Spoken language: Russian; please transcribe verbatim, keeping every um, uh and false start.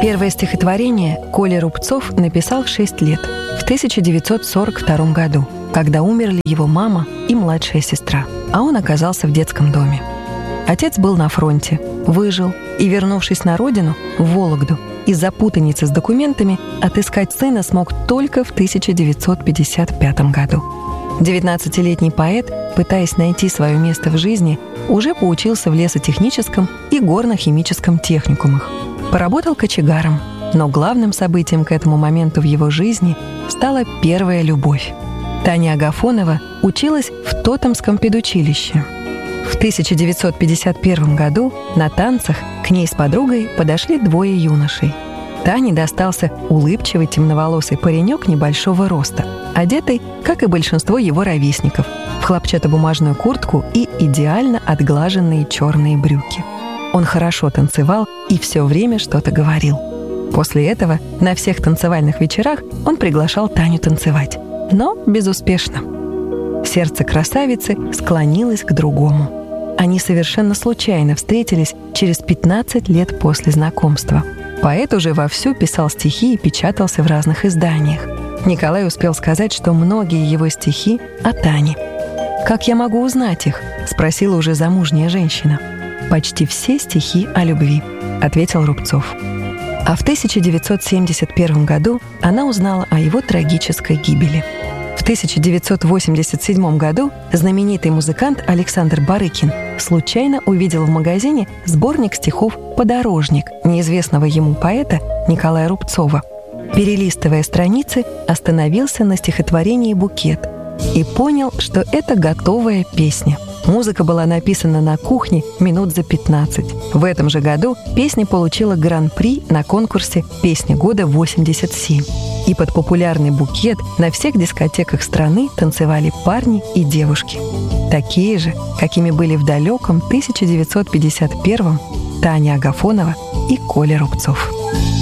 Первое стихотворение Коля Рубцов написал в шесть лет, в тысяча девятьсот сорок втором году, когда умерли его мама и младшая сестра, а он оказался в детском доме. Отец был на фронте, выжил и, вернувшись на родину, в Вологду, из-за путаницы с документами отыскать сына смог только в тысяча девятьсот пятьдесят пятом году. девятнадцатилетний поэт, пытаясь найти свое место в жизни, уже поучился в лесотехническом и горно-химическом техникумах. Поработал кочегаром, но главным событием к этому моменту в его жизни стала первая любовь. Таня Агафонова училась в Тотемском педучилище. В тысяча девятьсот пятьдесят первом году на танцах к ней с подругой подошли двое юношей. Тане достался улыбчивый темноволосый паренек небольшого роста, одетый, как и большинство его ровесников, в хлопчатобумажную куртку и идеально отглаженные черные брюки. Он хорошо танцевал и все время что-то говорил. После этого на всех танцевальных вечерах он приглашал Таню танцевать, но безуспешно. Сердце красавицы склонилось к другому. Они совершенно случайно встретились через пятнадцать лет после знакомства. Поэт уже вовсю писал стихи и печатался в разных изданиях. Николай успел сказать, что многие его стихи о Тане. «Как я могу узнать их?» — спросила уже замужняя женщина. «Почти все стихи о любви», — ответил Рубцов. А в тысяча девятьсот семьдесят первом году она узнала о его трагической гибели. В тысяча девятьсот восемьдесят седьмом году знаменитый музыкант Александр Барыкин случайно увидел в магазине сборник стихов «Подорожник» неизвестного ему поэта Николая Рубцова. Перелистывая страницы, остановился на стихотворении «Букет» и понял, что это готовая песня. Музыка была написана на кухне минут за пятнадцать. В этом же году песня получила гран-при на конкурсе «Песня года восемьдесят семь». И под популярный «Букет» на всех дискотеках страны танцевали парни и девушки. Такие же, какими были в далеком тысяча девятьсот пятьдесят первом Таня Агафонова и Коля Рубцов.